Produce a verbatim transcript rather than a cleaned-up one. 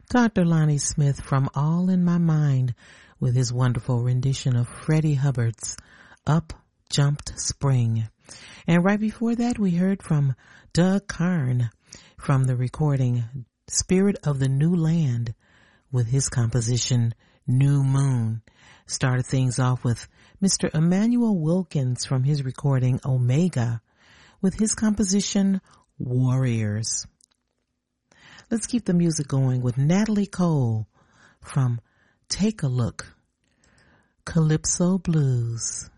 Doctor Lonnie Smith from All in My Mind with his wonderful rendition of Freddie Hubbard's Up Jumped Spring. And right before that, we heard from Doug Karn from the recording Spirit of the New Land with his composition New Moon. Started things off with Mister Emmanuel Wilkins from his recording Omega with his composition Warriors. Let's keep the music going with Natalie Cole from Take a Look, Calypso Blues.